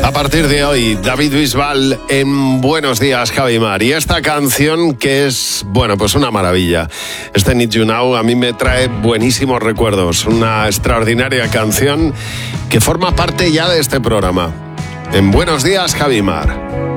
A partir de hoy, David Bisbal en Buenos Días, Javimar. Y esta canción que es, bueno, pues una maravilla. Este Need You Now a mí me trae buenísimos recuerdos. Una extraordinaria canción que forma parte ya de este programa. En Buenos Días, Javimar.